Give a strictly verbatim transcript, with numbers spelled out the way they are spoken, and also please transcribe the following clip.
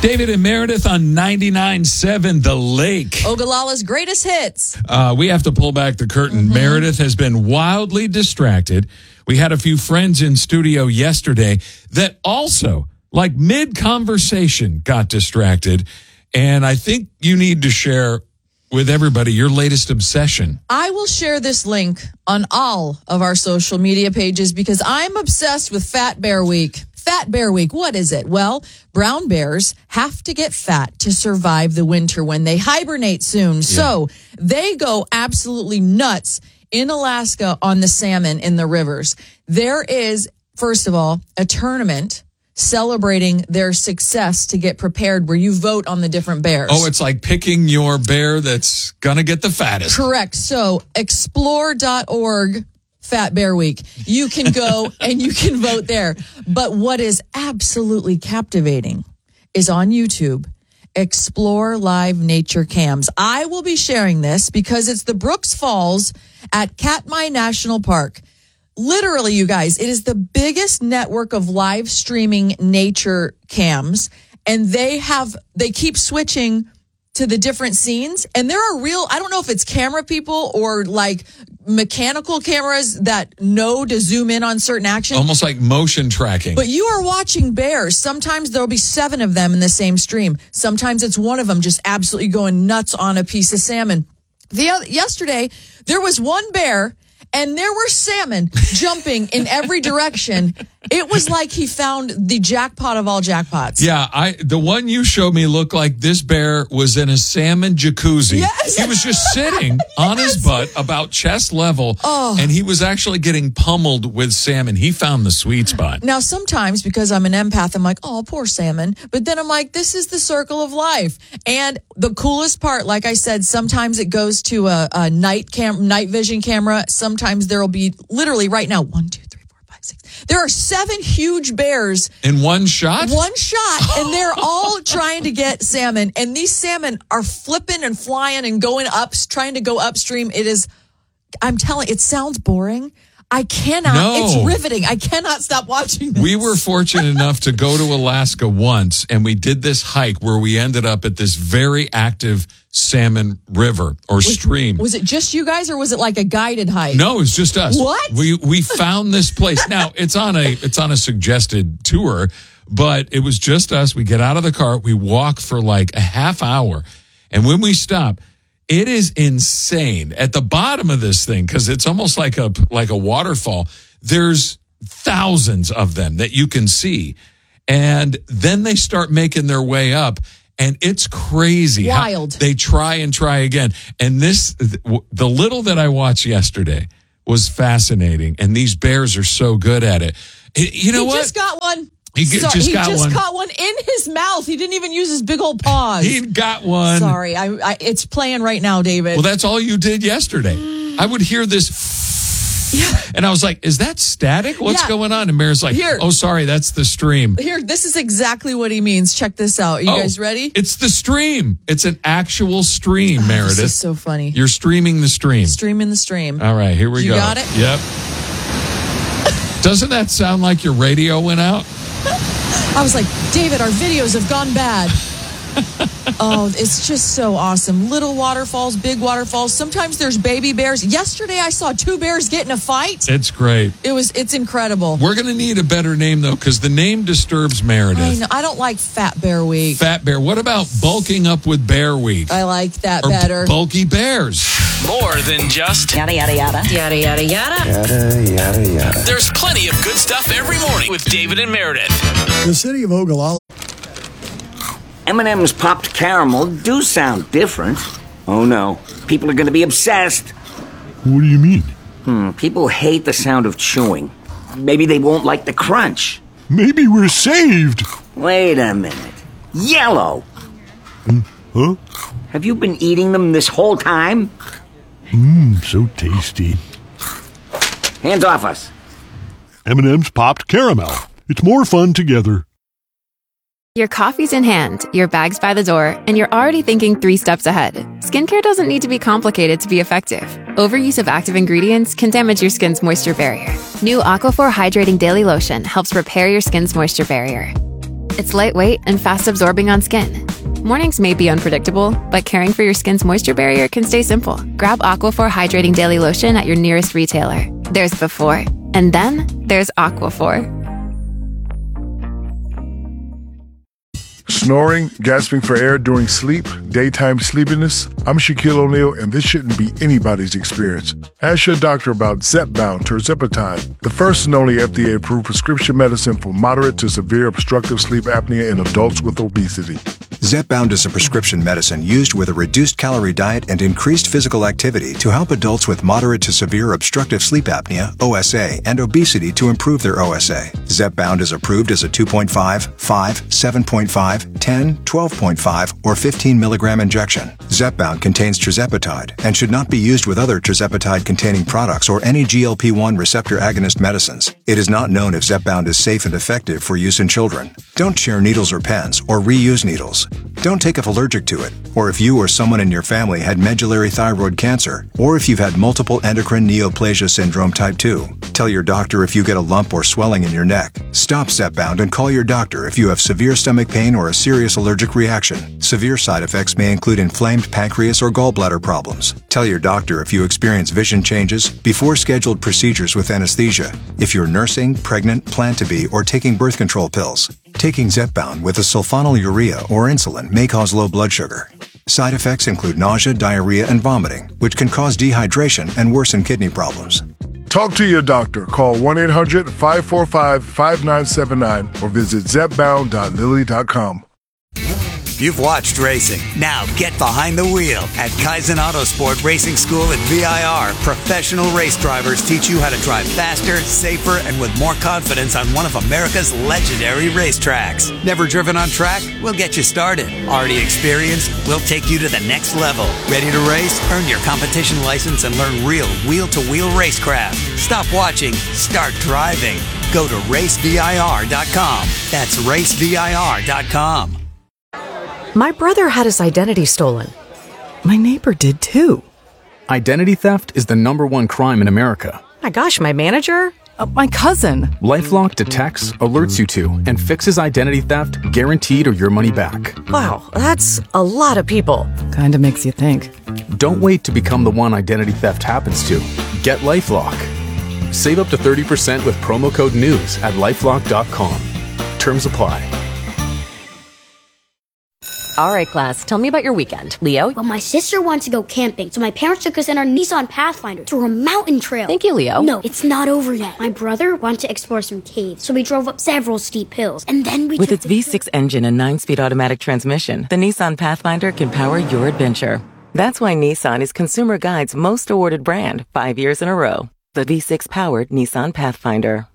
David and Meredith on ninety-nine point seven The Lake. Ogallala's greatest hits. Uh, we have to pull back the curtain. Mm-hmm. Meredith has been wildly distracted. We had a few friends in studio yesterday that also, like mid-conversation, got distracted. And I think you need to share with everybody your latest obsession. I will share this link on all of our social media pages because I'm obsessed with Fat Bear Week. Fat Bear Week, what is it? Well, brown bears have to get fat to survive the winter when they hibernate soon. Yeah. So they go absolutely nuts in Alaska on the salmon in the rivers. There is, first of all, a tournament celebrating their success to get prepared where you vote on the different bears. Oh, it's like picking your bear that's going to get the fattest. Correct. So explore dot org Fat Bear Week. You can go and you can vote there. But what is absolutely captivating is on YouTube, Explore Live Nature Cams. I will be sharing this because it's the Brooks Falls at Katmai National Park. Literally, you guys, it is the biggest network of live streaming nature cams, and they have, they keep switching to the different scenes, and there are real, I don't know if it's camera people or like mechanical cameras that know to zoom in on certain action. Almost like motion tracking. But you are watching bears. Sometimes there'll be seven of them in the same stream. Sometimes it's one of them just absolutely going nuts on a piece of salmon. The other, yesterday, there was one bear and there were salmon jumping in every direction. It was like he found the jackpot of all jackpots. Yeah, I the one you showed me looked like this bear was in a salmon jacuzzi. Yes. He was just sitting yes. on his butt about chest level, oh. and he was actually getting pummeled with salmon. He found the sweet spot. Now, sometimes because I'm an empath, I'm like, oh, poor salmon. But then I'm like, this is the circle of life. And the coolest part, like I said, sometimes it goes to a, a night cam, night vision camera. Sometimes there will be literally right now, one, two, three, four, five, six. There are seven huge bears. In one shot? One shot. And they're all trying to get salmon. And these salmon are flipping and flying and going up, trying to go upstream. It is, I'm telling, it sounds boring. I cannot. No. It's riveting. I cannot stop watching this. We were fortunate enough to go to Alaska once, and we did this hike where we ended up at this very active salmon river or was, stream. Was it just you guys, or was it like a guided hike? No, it was just us. What? We we found this place. Now it's on a it's on a suggested tour, but it was just us. We get out of the car, we walk for like a half hour, and when we stop, it is insane. At the bottom of this thing, because it's almost like a like a waterfall, there's thousands of them that you can see. And then they start making their way up, and it's crazy. Wild. How they try and try again. And this, the little that I watched yesterday was fascinating, and these bears are so good at it. You know he what? He just got one. He so, just he got just one. caught one in his mouth. He didn't even use his big old paws. He got one. Sorry, I, I, it's playing right now, David. Well, that's all you did yesterday. I would hear this, yeah. and I was like, "Is that static? What's yeah. going on?" And Mary's like, Here. "Oh, sorry, that's the stream." Here, this is exactly what he means. Check this out. Are you oh, guys ready? It's the stream. It's an actual stream, oh, Meredith. This is so funny. You're streaming the stream. Streaming the stream. All right, here we you go. You got it? Yep. Doesn't that sound like your radio went out? I was like, David, our videos have gone bad. Oh, it's just so awesome. Little waterfalls, big waterfalls. Sometimes there's baby bears. Yesterday, I saw two bears get in a fight. It's great. It was, it's incredible. We're going to need a better name, though, because the name disturbs Meredith. I know. I don't like Fat Bear Week. Fat Bear. What about bulking up with Bear Week? I like that or better. B- bulky bears. More than just yada, yada, yada. Yada, yada, yada. Yada, yada, yada. There's plenty of good stuff every morning with David and Meredith. The city of Ogallala. M and M's popped caramel do sound different. Oh no, people are going to be obsessed. What do you mean? Hmm, people hate the sound of chewing. Maybe they won't like the crunch. Maybe we're saved. Wait a minute. Yellow. Mm, huh? Have you been eating them this whole time? Mmm, so tasty. Hands off us. M and M's popped caramel. It's more fun together. Your coffee's in hand, your bag's by the door, and you're already thinking three steps ahead. Skincare doesn't need to be complicated to be effective. Overuse of active ingredients can damage your skin's moisture barrier. New Aquaphor Hydrating Daily Lotion helps repair your skin's moisture barrier. It's lightweight and fast absorbing on skin. Mornings may be unpredictable, but caring for your skin's moisture barrier can stay simple. Grab Aquaphor Hydrating Daily Lotion at your nearest retailer. There's before, and then there's Aquaphor. Snoring, gasping for air during sleep, daytime sleepiness. I'm Shaquille O'Neal, and this shouldn't be anybody's experience. Ask your doctor about Zepbound Tirzepatide, the first and only F D A-approved prescription medicine for moderate to severe obstructive sleep apnea in adults with obesity. Zepbound is a prescription medicine used with a reduced calorie diet and increased physical activity to help adults with moderate to severe obstructive sleep apnea, O S A, and obesity to improve their O S A. Zepbound is approved as a two point five, five, seven point five, ten, twelve point five, or fifteen milligram injection. Zepbound contains tirzepatide and should not be used with other tirzepatide-containing products or any G L P one receptor agonist medicines. It is not known if Zepbound is safe and effective for use in children. Don't share needles or pens or reuse needles. Don't take if allergic to it, or if you or someone in your family had medullary thyroid cancer, or if you've had multiple endocrine neoplasia syndrome type two. Tell your doctor if you get a lump or swelling in your neck. Stop Zepbound and call your doctor if you have severe stomach pain or a serious allergic reaction. Severe side effects may include inflamed pancreas or gallbladder problems. Tell your doctor if you experience vision changes before scheduled procedures with anesthesia, if you're nursing, pregnant, plan to be, or taking birth control pills. Taking Zepbound with a sulfonylurea or insulin may cause low blood sugar. Side effects include nausea, diarrhea, and vomiting, which can cause dehydration and worsen kidney problems. Talk to your doctor. Call one eight hundred, five four five, five nine seven nine or visit zepbound dot lilly dot com. You've watched racing. Now get behind the wheel. At Kaizen Autosport Racing School at V I R, professional race drivers teach you how to drive faster, safer, and with more confidence on one of America's legendary racetracks. Never driven on track? We'll get you started. Already experienced? We'll take you to the next level. Ready to race? Earn your competition license and learn real wheel-to-wheel racecraft. Stop watching. Start driving. Go to race V I R dot com. That's race V I R dot com. My brother had his identity stolen. My neighbor did too. Identity theft is the number one crime in America. My gosh, my manager? Uh, my cousin. LifeLock detects, alerts you to, and fixes identity theft guaranteed or your money back. Wow, that's a lot of people. Kinda makes you think. Don't wait to become the one identity theft happens to. Get LifeLock. Save up to thirty percent with promo code NEWS at lifelock dot com. Terms apply. All right, class, tell me about your weekend. Leo? Well, my sister wanted to go camping, so my parents took us in our Nissan Pathfinder to a mountain trail. Thank you, Leo. No, it's not over yet. My brother wanted to explore some caves, so we drove up several steep hills, and then we With its V six engine and nine-speed automatic transmission, the Nissan Pathfinder can power your adventure. That's why Nissan is Consumer Guide's most awarded brand five years in a row. The V six-powered Nissan Pathfinder.